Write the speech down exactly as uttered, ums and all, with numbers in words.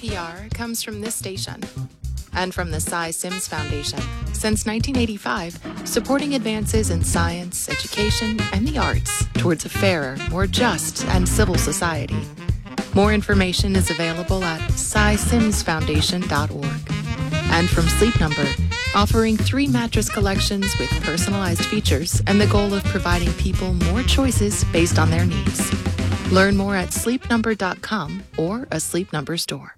P R comes from this station and from the Cy Sims Foundation. Since nineteen eighty-five, supporting advances in science, education, and the arts towards a fairer, more just, and civil society. More information is available at cy sims foundation dot org. And from Sleep Number, offering three mattress collections with personalized features and the goal of providing people more choices based on their needs. Learn more at sleep number dot com or a Sleep Number store.